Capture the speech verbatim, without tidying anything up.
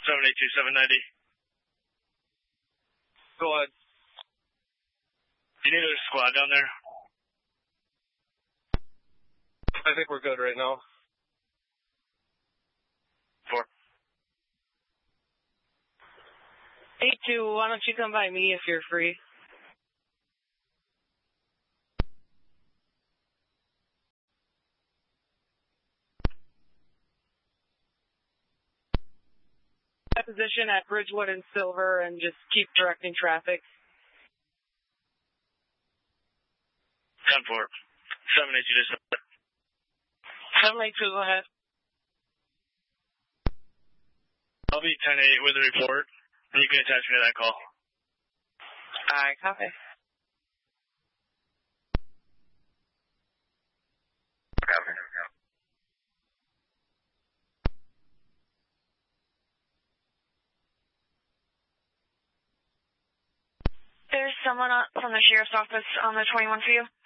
seven eight two, seven ninety. Go ahead. Do you need a squad down there? I think we're good right now. Four. eight two, why don't you come by me if you're free? Position at Bridgewood and Silver and just keep directing traffic. ten four. seven eight two, just seven eight two, go ahead. I'll be ten eight with a report, and you can attach me to that call. Alright, copy. Copy. There's someone from the sheriff's office on the twenty-one for you.